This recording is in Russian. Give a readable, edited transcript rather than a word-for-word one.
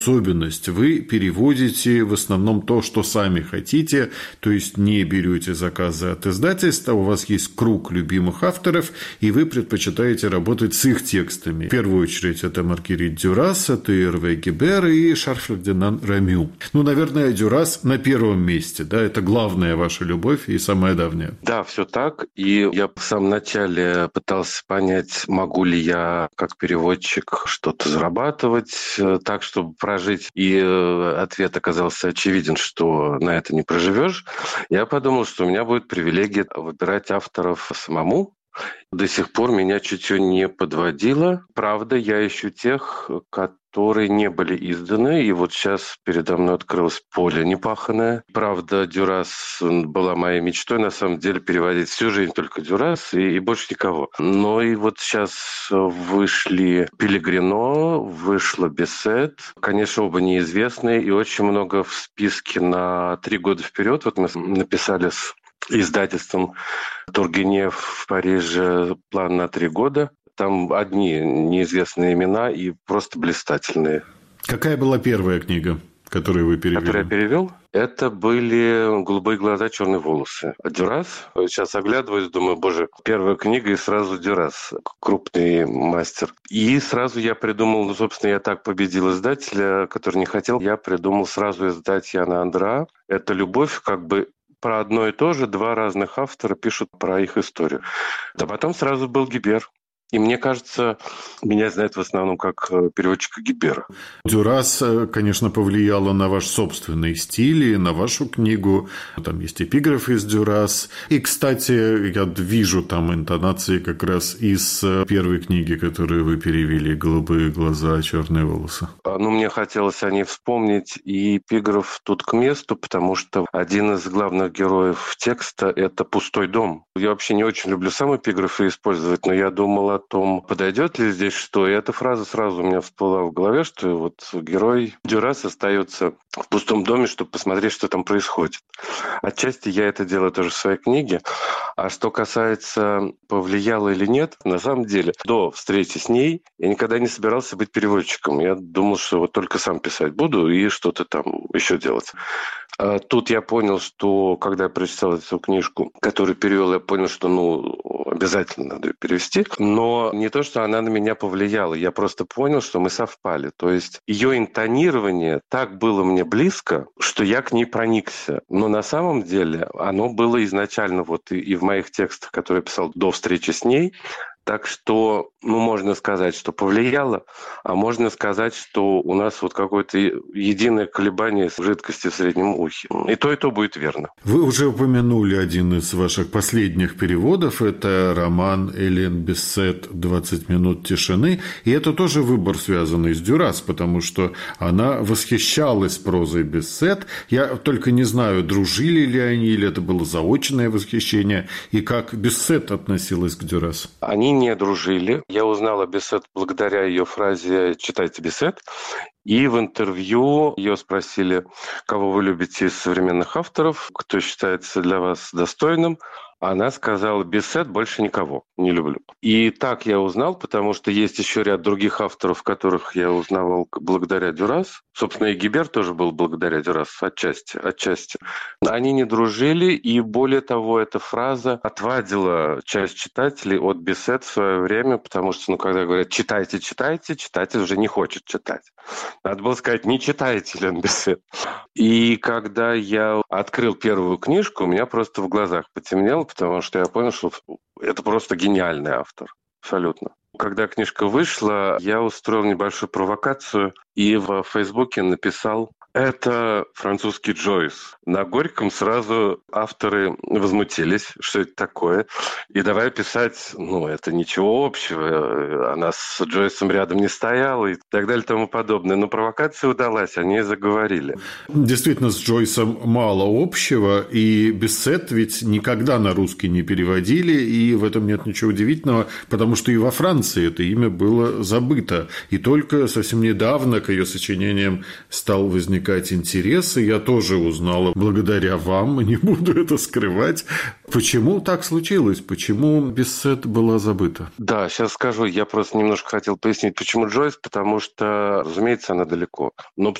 особенность. Вы переводите в основном то, что сами хотите, то есть не берете заказы от издательства, у вас есть круг любимых авторов, и вы предпочитаете работать с их текстами. В первую очередь это Маргерит Дюрас, это Эрве Гибер и Шарль-Фердинанд Рамю. Наверное, Дюрас на первом месте, да, это главная ваша любовь и самая давняя. Да, все так, и я в самом начале пытался понять, могу ли я как переводчик что-то зарабатывать так, чтобы прожить, и ответ оказался очевиден, что на это не проживешь. Я подумал, что у меня будет привилегия выбирать авторов самому. До сих пор меня чутье не подводило. Правда, я ищу тех, которые не были изданы, и вот сейчас передо мной открылось поле непаханное. Правда, Дюрас была моей мечтой, на самом деле, переводить всю жизнь только Дюрас и больше никого. Но и вот сейчас вышли Пелегрино, вышла Бессет. Конечно, оба неизвестные, и очень много в списке на 3 года вперед. Вот мы написали с издательством Тургенев в Париже план на 3 года. Там одни неизвестные имена и просто блистательные. Какая была первая книга, которую вы перевели? Которую я перевел? Это были «Голубые глаза, черные волосы». А Дюрас? Сейчас оглядываюсь, думаю, боже, первая книга и сразу Дюрас, крупный мастер. И сразу я придумал, собственно, я так победил издателя, который не хотел. Я придумал сразу издать Яна Андра. Это любовь как бы про одно и то же, 2 разных автора пишут про их историю. А потом сразу был Гибер. И мне кажется, меня знают в основном как переводчика Гибера. Дюрас, конечно, повлияла на ваш собственный стиль и на вашу книгу. Там есть эпиграф из Дюрас. И, кстати, я вижу там интонации как раз из первой книги, которую вы перевели «Голубые глаза, черные волосы». Мне хотелось о ней вспомнить, и эпиграф тут к месту, потому что один из главных героев текста – это пустой дом. Я вообще не очень люблю сам эпиграфы использовать, но я думал о том, подойдет ли здесь что. И эта фраза сразу у меня всплыла в голове, что вот герой Дюрас остается в пустом доме, чтобы посмотреть, что там происходит. Отчасти я это делаю тоже в своей книге. А что касается, повлияло или нет, на самом деле, до встречи с ней я никогда не собирался быть переводчиком. Я думал, что вот только сам писать буду и что-то там еще делать. А тут я понял, что когда я прочитал эту книжку, которую перевел, я понял, что обязательно надо ее перевести. Но не то, что она на меня повлияла. Я просто понял, что мы совпали. То есть ее интонирование так было мне близко, что я к ней проникся. Но на самом деле оно было изначально вот и в моих текстах, которые я писал до встречи с ней. Так что, можно сказать, что повлияло, а можно сказать, что у нас вот какое-то единое колебание жидкости в среднем ухе. И то будет верно. Вы уже упомянули один из ваших последних переводов. Это роман Элен Бессет «20 минут тишины». И это тоже выбор, связанный с Дюрас, потому что она восхищалась прозой Бессет. Я только не знаю, дружили ли они, или это было заочное восхищение, и как Бессет относилась к Дюрас. Они не дружили. Я узнал о Бессет благодаря ее фразе «читайте Бессет». И в интервью ее спросили, кого вы любите из современных авторов, кто считается для вас достойным. Она сказала: Бессет больше никого не люблю. И так я узнал, потому что есть еще ряд других авторов, которых я узнавал благодаря Дюрас. Собственно, и Гибер тоже был благодаря Дюрас, отчасти. Они не дружили, и более того, эта фраза отвадила часть читателей от Бессет в свое время, потому что, когда говорят «читайте», читатель уже не хочет читать. Надо было сказать: не читайте Элен Бессет. И когда я открыл первую книжку, у меня просто в глазах потемнело, потому что я понял, что это просто гениальный автор. Абсолютно. Когда книжка вышла, я устроил небольшую провокацию и в Фейсбуке написал: это французский Джойс. На Горьком сразу авторы возмутились, что это такое. И давай писать, это ничего общего, она с Джойсом рядом не стояла и так далее и тому подобное. Но провокация удалась, они заговорили. Действительно, с Джойсом мало общего, и Бессет ведь никогда на русский не переводили, и в этом нет ничего удивительного, потому что и во Франции это имя было забыто. И только совсем недавно к ее сочинениям стал возникать возникать интерес, и я тоже узнала благодаря вам, не буду это скрывать. Почему так случилось? Почему Бессет была забыта? Да, сейчас скажу. Я просто немножко хотел пояснить, почему Джойс, потому что, разумеется, она далеко. Но